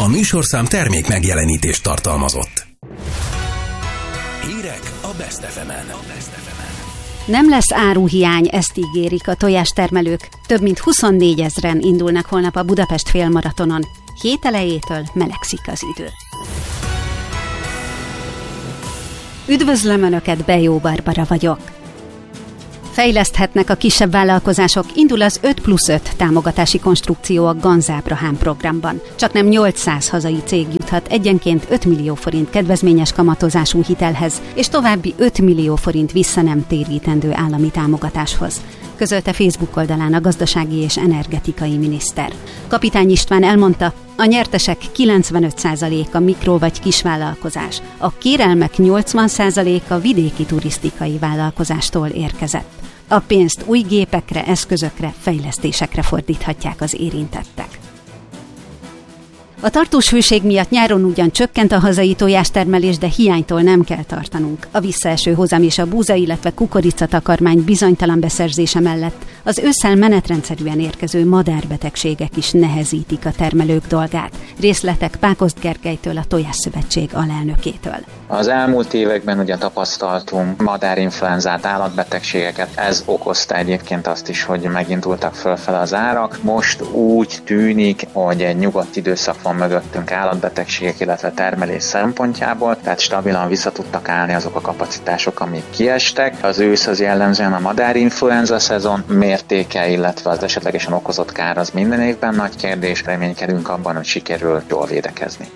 A műsorszám termék megjelenítést tartalmazott. Hírek a Best FM-en. Nem lesz áruhiány, ezt ígérik a tojástermelők. Több mint 24 000-en indulnak holnap a Budapest félmaratonon. Hét elejétől melegszik az idő. Üdvözlöm Önöket, Bejó Barbara vagyok. Fejleszthetnek a kisebb vállalkozások, indul az 5+5 támogatási konstrukció a Ganz Ábrahám programban. Csaknem 800 hazai cég juthat egyenként 5 millió forint kedvezményes kamatozású hitelhez, és további 5 millió forint vissza nem térítendő állami támogatáshoz, közölte Facebook oldalán a gazdasági és energetikai miniszter. Kapitány István elmondta, a nyertesek 95%-a mikro- vagy kisvállalkozás, a kérelmek 80%-a vidéki turisztikai vállalkozástól érkezett. A pénzt új gépekre, eszközökre, fejlesztésekre fordíthatják az érintettek. A tartós hőség miatt nyáron ugyan csökkent a hazai tojástermelés, de hiánytól nem kell tartanunk. A visszaeső hozam és a búza, illetve kukoricatakarmány bizonytalan beszerzése mellett az ősszel menetrendszerűen érkező madárbetegségek is nehezítik a termelők dolgát. Részletek Pákozd Gergelytől, a Tojásszövetség alelnökétől. Az elmúlt években ugye tapasztaltunk madárinfluenzát, állatbetegségeket. Ez okozta egyébként azt is, hogy megindultak fölfele az árak. Most úgy tűnik, hogy egy nyugodt időszak van mögöttünk állatbetegségek, illetve termelés szempontjából, tehát stabilan vissza tudtak állni azok a kapacitások, amik kiestek. Az ősz az jellemzően a madárinfluenza szezon mértéke, illetve az esetlegesen okozott kár az minden évben nagy kérdés. Reménykedünk abban, hogy sikerül jól védekezni.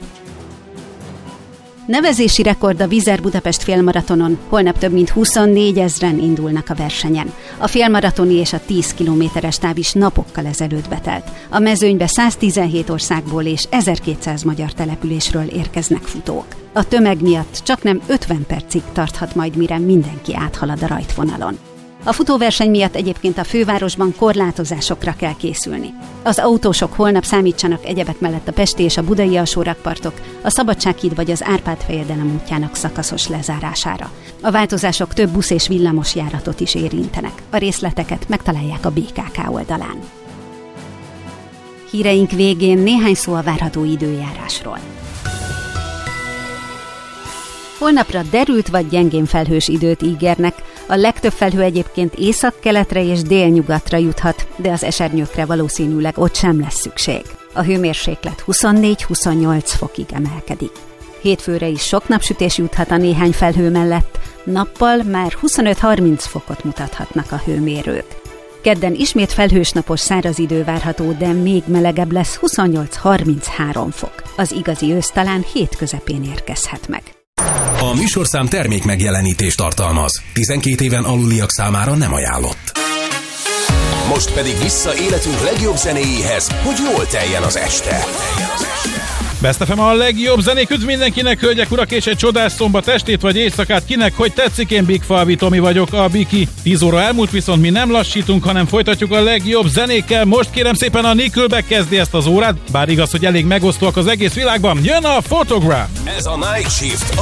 Nevezési rekord a Vizer Budapest félmaratonon, holnap több mint 24 000-en indulnak a versenyen. A félmaratoni és a 10 kilométeres táv is napokkal ezelőtt betelt. A mezőnybe 117 országból és 1200 magyar településről érkeznek futók. A tömeg miatt csaknem 50 percig tarthat majd, mire mindenki áthalad a rajtvonalon. A futóverseny miatt egyébként a fővárosban korlátozásokra kell készülni. Az autósok holnap számítsanak egyebek mellett a pesti és a budai alsórakpartok, a Szabadsághíd vagy az Árpád-fejedelem útjának szakaszos lezárására. A változások több busz és villamos járatot is érintenek. A részleteket megtalálják a BKK oldalán. Híreink végén néhány szó a várható időjárásról. Holnapra derült vagy gyengén felhős időt ígérnek, a legtöbb felhő egyébként északkeletre és délnyugatra juthat, de az esernyőkre valószínűleg ott sem lesz szükség. A hőmérséklet 24-28 fokig emelkedik. Hétfőre is sok napsütés juthat a néhány felhő mellett, nappal már 25-30 fokot mutathatnak a hőmérők. Kedden ismét felhős napos száraz idő várható, de még melegebb lesz, 28-33 fok. Az igazi ősz talán hét közepén érkezhet meg. A műsorszám termék megjelenítést tartalmaz. 12 éven aluliak számára nem ajánlott. Most pedig vissza életünk legjobb zenéjéhez, hogy jól teljen az este. Best FM a legjobb zenék, üdv mindenkinek, hölgyek, urak, és egy csodás szombat estét vagy éjszakát, kinek hogy tetszik, én Big Falvi Tomi vagyok, a Biki. 10 óra elmúlt, viszont mi nem lassítunk, hanem folytatjuk a legjobb zenékkel. Most kérem szépen a Nickelback kezdi ezt az órát, bár igaz, hogy elég megosztóak az egész világban. Jön a Photograph! Ez a Night Shift.